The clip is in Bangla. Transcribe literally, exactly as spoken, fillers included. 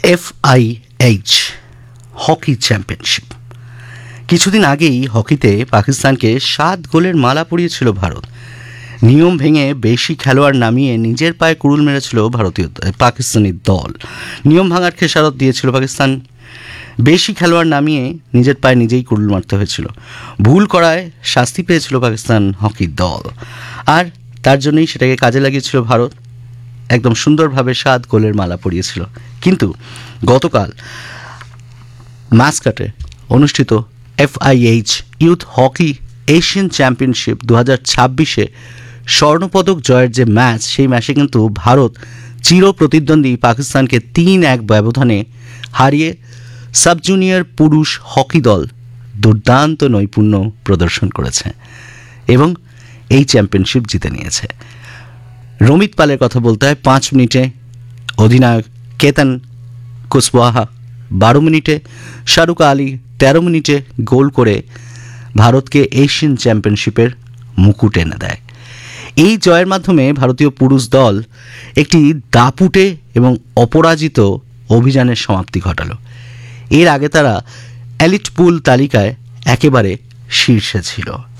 FIH hockey championship. কিছুদিন আগেই হকিতে পাকিস্তানকে সাত গোলের মালা পরিয়েছিল ভারত। নিয়ম ভেঙে বেশি খেলোয়াড় নামিয়ে নিজের পায়ে কুড়ুল মেরেছিল ভারতীয় পাকিস্তানি দল। নিয়ম ভাঙার খেসারত দিয়েছিল পাকিস্তান। বেশি খেলোয়াড় নামিয়ে নিজের পায়ে নিজেই কুড়ুল মারতে হয়েছিল। ভুল করায় শাস্তি পেয়েছিল পাকিস্তান হকি দল, আর তার জন্যই সেটাকে কাজে লাগিয়েছিল ভারত। একদম সুন্দরভাবে সাত গোলের মালা পরিয়েছিল। কিন্তু গতকাল মাস্কাটে অনুষ্ঠিত FIH youth hockey Asian championship দু হাজার ছাব্বিশে স্বর্ণপদক জয়ের যে ম্যাচ, সেই ম্যাচে কিন্তু ভারত চির প্রতিদ্বন্দ্বী পাকিস্তানকে তিন এক ব্যবধানে হারিয়ে সাব জুনিয়র পুরুষ হকি দল দুর্দান্ত নৈপুণ্য প্রদর্শন করেছে এবং এই চ্যাম্পিয়নশিপ জিতে নিয়েছে। রমিত পালের কথা বলতে হয়। পাঁচ মিনিটে অধিনায়ক কেতন কুশওয়াহা, বারো মিনিটে শাহরুখ আলী, তেরো মিনিটে গোল করে ভারতকে এশিয়ান চ্যাম্পিয়নশিপের মুকুট এনে দেয়। এই জয়ের মাধ্যমে ভারতীয় পুরুষ দল একটি দাপুটে এবং অপরাজিত অভিযানের সমাপ্তি ঘটাল। এর আগে তারা এলিট পুল তালিকায় একেবারে শীর্ষে ছিল।